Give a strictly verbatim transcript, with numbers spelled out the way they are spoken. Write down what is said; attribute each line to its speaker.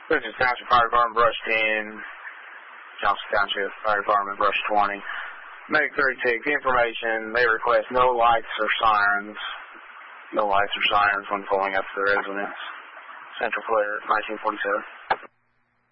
Speaker 1: This is Township Fire Department, Brush ten, Johnson Township Fire Department, Brush twenty. Medic thirty-six, information, they request no lights or sirens, no lights or sirens when pulling up to the residence. Central Flare, nineteen forty-seven.